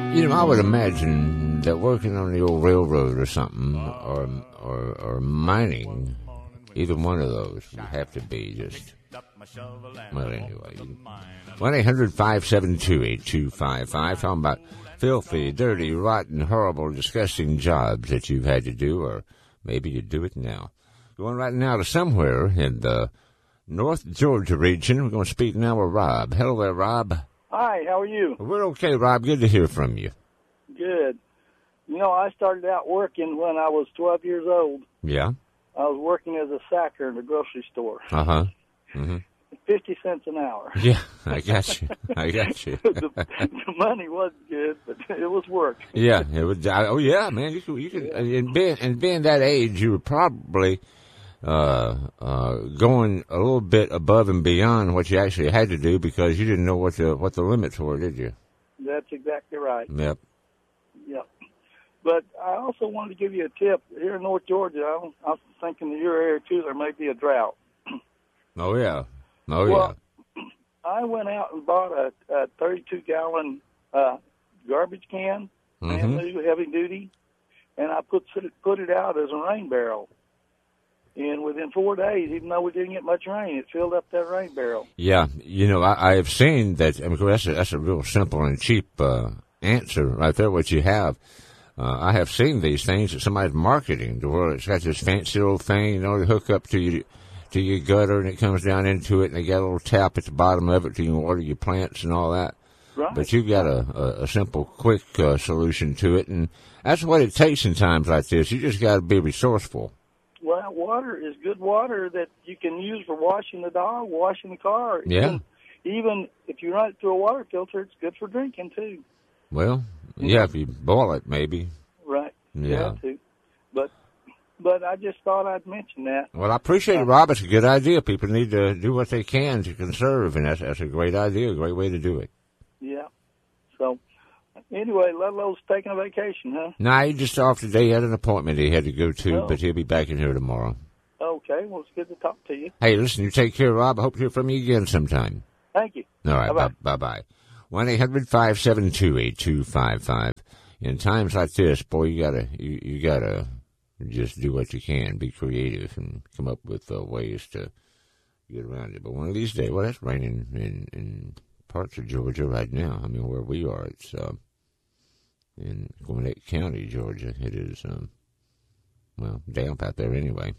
I would imagine that working on the old railroad or something, or mining, either one of those would have to be just, well, anyway. 1-800-572-8255, talking about filthy, dirty, rotten, horrible, disgusting jobs that you've had to do, or maybe you do it now. Going right now to somewhere in the North Georgia region. We're going to speak now with Rob. Hello there, Rob. Hi, how are you? We're okay, Rob. Good to hear from you. Good. I started out working when I was 12 years old. Yeah. I was working as a sacker in a grocery store. Uh-huh. Mm-hmm. 50 cents an hour. Yeah, I got you. the money wasn't good, but it was work. Yeah, it was. Oh, yeah, man. You could. And being that age, you were probably going a little bit above and beyond what you actually had to do because you didn't know what the limits were, did you? That's exactly right. Yep. But I also wanted to give you a tip. Here in North Georgia, I was thinking in your area, too, there may be a drought. Oh, yeah. Well, I went out and bought a 32-gallon garbage can, brand new, heavy duty, and I put it out as a rain barrel. And within 4 days, even though we didn't get much rain, it filled up that rain barrel. Yeah, I have seen that. I mean, that's a real simple and cheap answer right there. What you have, I have seen these things that somebody's marketing to where it's got this fancy little thing, to hook up to your gutter, and it comes down into it, and they got a little tap at the bottom of it so you can water your plants and all that. Right. But you've got a simple, quick solution to it, and that's what it takes in times like this. You just got to be resourceful. Well, water is good water that you can use for washing the dog, washing the car. Yeah. Even if you run it through a water filter, it's good for drinking, too. Well, yeah, if you boil it, maybe. Right. Yeah. Too. But I just thought I'd mention that. Well, I appreciate it, Rob. It's a good idea. People need to do what they can to conserve, and that's a great idea, a great way to do it. Yeah. So, anyway, Ludlow's taking a vacation, huh? No, he just off today. He had an appointment he had to go to, but he'll be back in here tomorrow. Okay. Well, it's good to talk to you. Hey, listen, you take care, Rob. I hope to hear from you again sometime. Thank you. All right. Bye-bye. Bye-bye. 1-800-572-8255. In times like this, boy, you gotta just do what you can. Be creative and come up with ways to get around it. But one of these days, well, that's raining in parts of Georgia right now. I mean, where we are, it's in Gwinnett County, Georgia. It is, damp out there anyway.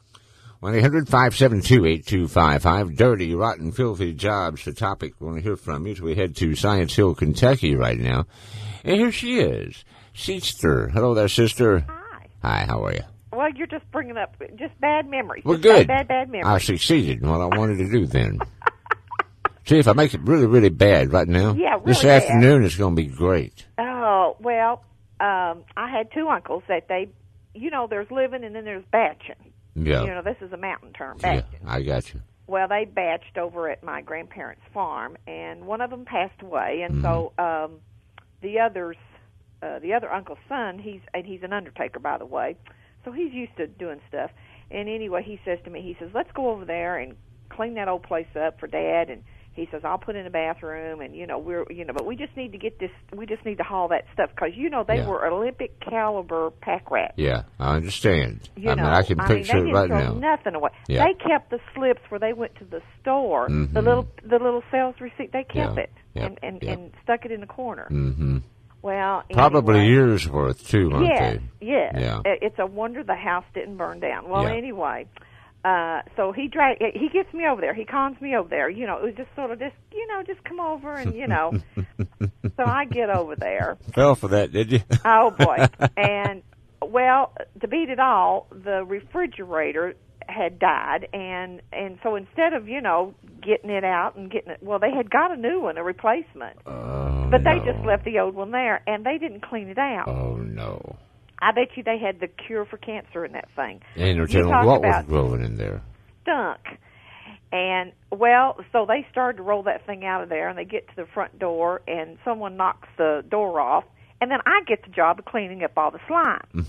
1-800-572-8255. Dirty, rotten, filthy jobs, the topic we want to hear from you. So we head to Science Hill, Kentucky right now. And here she is, Sister. Hello there, sister. Hi, how are you? Well, you're just bringing up just bad memories. Well, good. Bad memories. I succeeded in what I wanted to do then. See, if I make it really, really bad right now, this afternoon is going to be great. Oh, well, I had two uncles that there's living and then there's batching. Yeah. This is a mountain term, batching. Yeah, I got you. Well, they batched over at my grandparents' farm, and one of them passed away, and so the other uncle's son, he's an undertaker, by the way, so he's used to doing stuff. And anyway, he says to me, he says, let's go over there and clean that old place up for Dad. And he says, I'll put in a bathroom, and but we just need to get this. We just need to haul that stuff because they were Olympic caliber pack rats. Yeah, I understand. I can picture it right now. They didn't throw nothing away. Yeah. They kept the slips where they went to the store. Mm-hmm. The little sales receipt. They kept it and stuck it in the corner. Mm-hmm. Well, probably years worth too, aren't they? Yes. Yeah. It's a wonder the house didn't burn down. Well, anyway. So he gets me over there. He cons me over there. It was just sort of just come over and, So I get over there. Fell for that, did you? Oh, boy. And, well, to beat it all, the refrigerator had died. And so instead of, getting it out and they had got a new one, a replacement. But they just left the old one there, and they didn't clean it out. Oh, no. I bet you they had the cure for cancer in that thing. And they're telling what was growing in there. Stunk. And, well, so they started to roll that thing out of there, and they get to the front door, and someone knocks the door off, and then I get the job of cleaning up all the slime.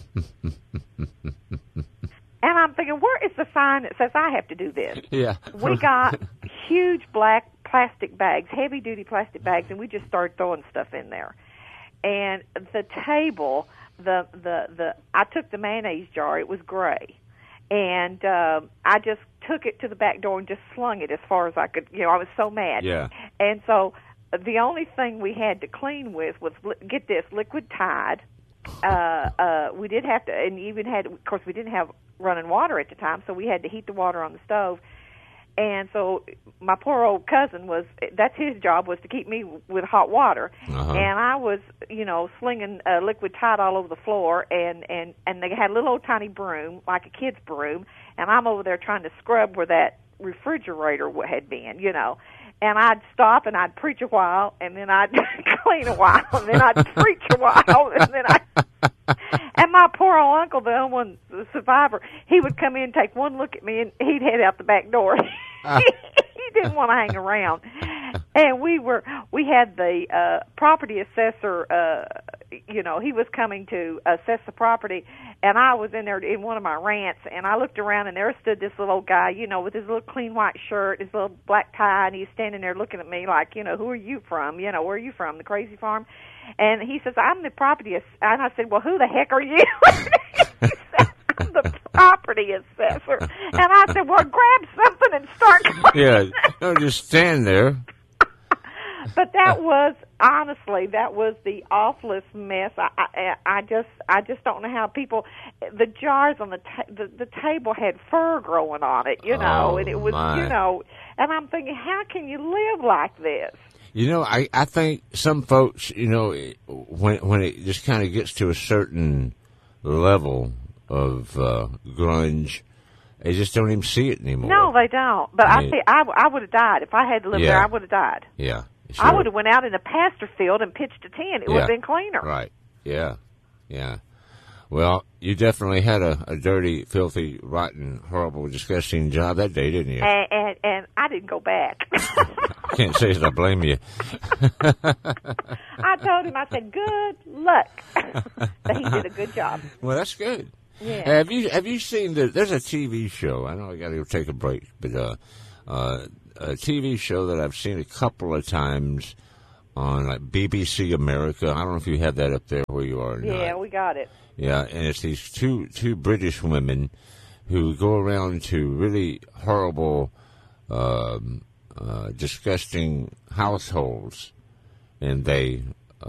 And I'm thinking, where is the sign that says I have to do this? Yeah. We got huge black plastic bags, heavy-duty plastic bags, and we just started throwing stuff in there. and the table, I took the mayonnaise jar. It was gray, and I just took it to the back door and just slung it as far as I could. I was so mad. Yeah. And so the only thing we had to clean with was, get this, liquid Tide. We did have to, and even had, of course, we didn't have running water at the time, so we had to heat the water on the stove. And so my poor old cousin that's his job, was to keep me with hot water. Uh-huh. And I was, slinging liquid Tide all over the floor, and they had a little old tiny broom, like a kid's broom, and I'm over there trying to scrub where that refrigerator had been, And I'd stop and I'd preach a while, and then I'd clean a while, and then I'd preach a while, and then and my poor old uncle, the only one, the survivor, he would come in, take one look at me, and he'd head out the back door. He didn't want to hang around. And we had the property assessor, he was coming to assess the property, and I was in there in one of my rants, and I looked around, and there stood this little guy, with his little clean white shirt, his little black tie, and he's standing there looking at me like, who are you from? Where are you from? The Crazy Farm? And he says, I'm the property assessor. And I said, well, who the heck are you? He said, I'm the property assessor. And I said, well, grab something and start cleaning. Yeah, don't just stand there. But that was, honestly, the awfulest mess. I just don't know how people. The jars on the table had fur growing on it, and it was, my. And I'm thinking, how can you live like this? I think some folks, when it just kind of gets to a certain level of grunge, they just don't even see it anymore. No, they don't. But I would have died if I had to live there. I would have died. Yeah. Sure. I would have went out in a pasture field and pitched a tent. It would have been cleaner. Right. Yeah. Yeah. Well, you definitely had a dirty, filthy, rotten, horrible, disgusting job that day, didn't you? And I didn't go back. I can't say that I blame you. I told him, I said, good luck. But he did a good job. Well, that's good. Yeah. Have you seen there's a TV show, I know I got to go take a break, but a TV show that I've seen a couple of times on like BBC America. I don't know if you have that up there where you are or Yeah, not. we got it. Yeah, and it's these two British women who go around to really horrible, disgusting households, and they,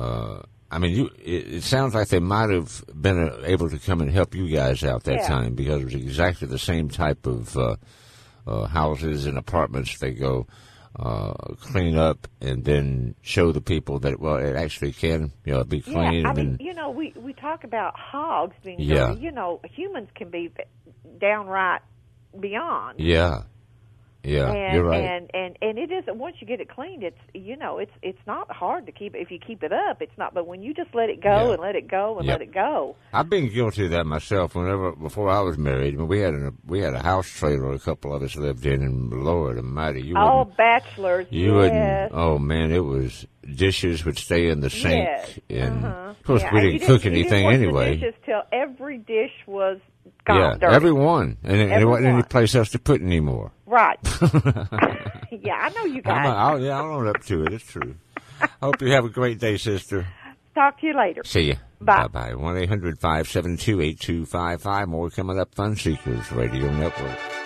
it sounds like they might have been able to come and help you guys out that time, because it was exactly the same type of houses and apartments. They go clean up and then show the people that, well, it actually can, be clean. Yeah, we talk about hogs being dirty. Humans can be downright beyond. Yeah. Yeah, and, you're right. And it isn't, once you get it cleaned, it's not hard to keep. If you keep it up, it's not. But when you just let it go and let it go and let it go. I've been guilty of that myself. Before I was married, we had a house trailer. A couple of us lived in, and Lord Almighty, bachelors. You wouldn't. Oh man, it was dishes would stay in the sink, and of course we didn't cook anything anyway. The dishes till every dish was gone dirty. Every one, and there wasn't any place else to put anymore. Right. Yeah, I know you guys. I'll own up to it. It's true. Hope you have a great day, sister. Talk to you later. See ya. Bye. Bye-bye. 1-800-572-8255. More coming up. Fun Seekers Radio Network.